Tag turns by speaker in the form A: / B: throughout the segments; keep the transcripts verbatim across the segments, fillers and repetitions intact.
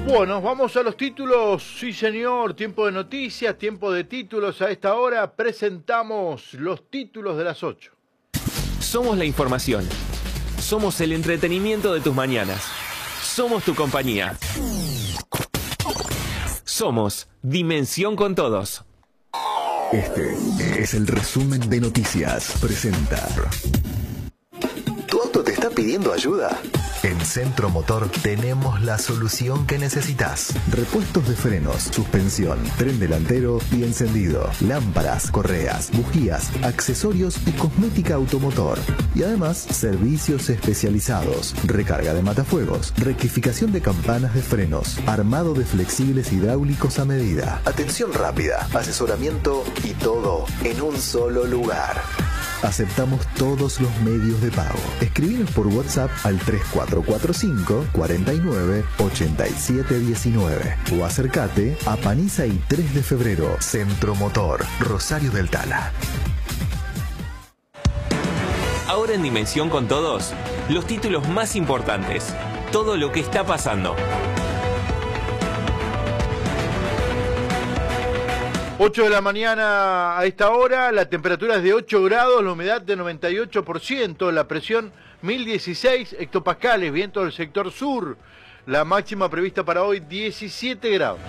A: Bueno, vamos a los títulos. Sí, señor. Tiempo de noticias, tiempo de títulos. A esta hora presentamos los títulos de las ocho.
B: Somos la información. Somos el entretenimiento de tus mañanas. Somos tu compañía. Somos Dimensión con Todos.
C: Este es el resumen de noticias. Presenta. ¿Tu auto te está pidiendo ayuda? En Centro Motor tenemos la solución que necesitas. Repuestos de frenos, suspensión, tren delantero y encendido, lámparas, correas, bujías, accesorios y cosmética automotor. Y además, servicios especializados, recarga de matafuegos, rectificación de campanas de frenos, armado de flexibles hidráulicos a medida, atención rápida, asesoramiento y todo en un solo lugar. Aceptamos todos los medios de pago. Escribinos por WhatsApp al tres cuatro cuatro cinco, cuatro nueve, ocho siete uno nueve o acércate a Paniza y tres de febrero, Centro Motor, Rosario del Tala.
B: Ahora en Dimensión con Todos, los títulos más importantes. Todo lo que está pasando.
A: ocho de la mañana a esta hora, la temperatura es de ocho grados, la humedad de noventa y ocho por ciento, la presión mil dieciséis hectopascales, viento del sector sur, la máxima prevista para hoy diecisiete grados.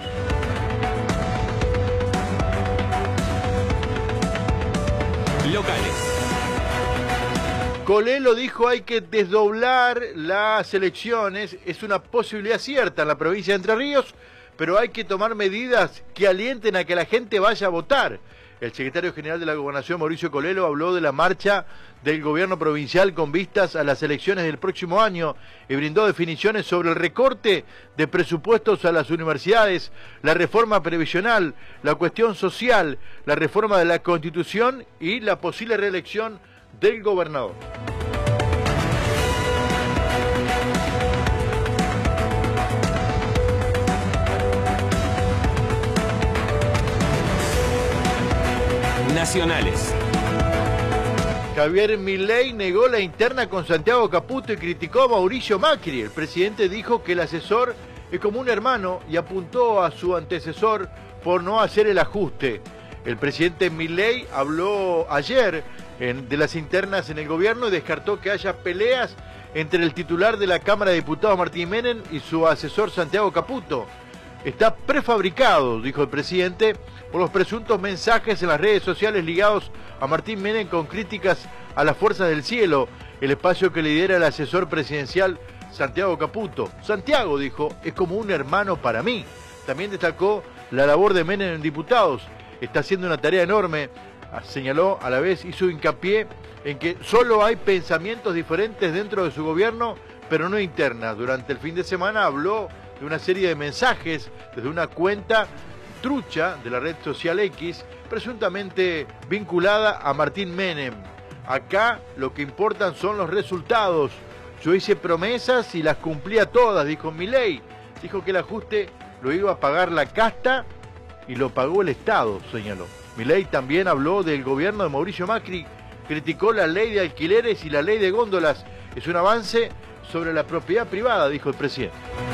B: Locales.
A: Colelo dijo hay que desdoblar las elecciones, es una posibilidad cierta en la provincia de Entre Ríos, pero hay que tomar medidas que alienten a que la gente vaya a votar. El secretario general de la Gobernación, Mauricio Colelo, habló de la marcha del gobierno provincial con vistas a las elecciones del próximo año y brindó definiciones sobre el recorte de presupuestos a las universidades, la reforma previsional, la cuestión social, la reforma de la Constitución y la posible reelección del gobernador.
B: Nacionales.
A: Javier Milei negó la interna con Santiago Caputo y criticó a Mauricio Macri. El presidente dijo que el asesor es como un hermano y apuntó a su antecesor por no hacer el ajuste. El presidente Milei habló ayer en, de las internas en el gobierno y descartó que haya peleas entre el titular de la Cámara de Diputados Martín Menem y su asesor Santiago Caputo. Está prefabricado, dijo el presidente, por los presuntos mensajes en las redes sociales ligados a Martín Menem con críticas a las fuerzas del cielo, el espacio que lidera el asesor presidencial Santiago Caputo. Santiago, dijo, es como un hermano para mí. También destacó la labor de Menem en diputados. Está haciendo una tarea enorme, señaló, a la vez hizo hincapié en que solo hay pensamientos diferentes dentro de su gobierno, pero no internas. Durante el fin de semana habló de una serie de mensajes desde una cuenta trucha de la red social X, presuntamente vinculada a Martín Menem. Acá lo que importan son los resultados. Yo hice promesas y las cumplía todas, dijo Milei. Dijo que el ajuste lo iba a pagar la casta y lo pagó el Estado, señaló. Milei también habló del gobierno de Mauricio Macri, criticó la ley de alquileres y la ley de góndolas. Es un avance sobre la propiedad privada, dijo el presidente.